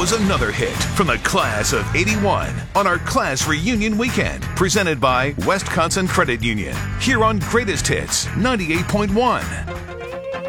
follows another hit from the class of '81 on our class reunion weekend, presented by Wisconsin Credit Union, here on Greatest Hits 98.1.